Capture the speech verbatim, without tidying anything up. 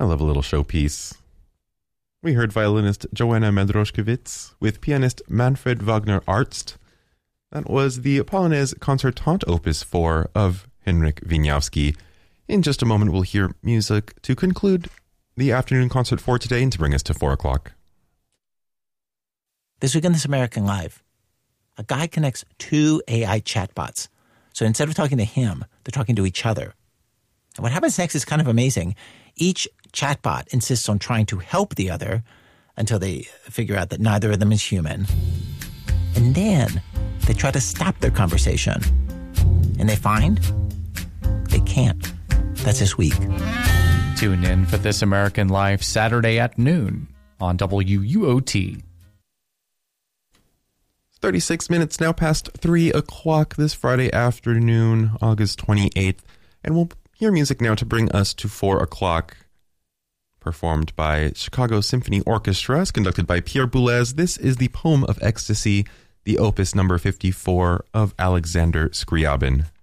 I love a little showpiece. We heard violinist Joanna Mandroshkewitz with pianist Manfred Wagner Arzt. That was the Polonaise Concertante Opus four of Henryk Wieniawski. In just a moment, we'll hear music to conclude the afternoon concert for today and to bring us to four o'clock. This week on This American Life, a guy connects two A I chatbots. So instead of talking to him, they're talking to each other. And what happens next is kind of amazing. Each chatbot insists on trying to help the other until they figure out that neither of them is human. And then they try to stop their conversation. And they find they can't. That's this week. Tune in for This American Life Saturday at noon on W U O T. thirty-six minutes now past three o'clock this Friday afternoon, August twenty-eighth. And we'll hear music now to bring us to four o'clock. Performed by Chicago Symphony Orchestra, as conducted by Pierre Boulez. This is the Poem of Ecstasy, the opus number fifty-four of Alexander Scriabin.